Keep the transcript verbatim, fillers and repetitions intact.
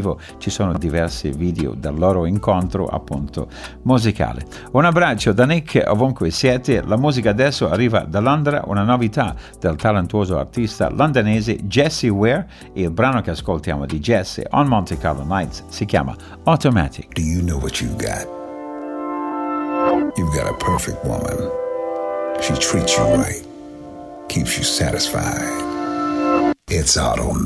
vivo, ci sono diversi video del loro incontro appunto musicale. Un abbraccio da Nick ovunque siete. La musica adesso arriva da Londra, una novità del talentuoso artista londinese Jessie Ware, e il brano che ascoltiamo di Jessie on Monte Carlo Nights si chiama Automatic. Do you know what you've got? You've got a perfect woman. She treats you right, keeps you satisfied. It's automatic.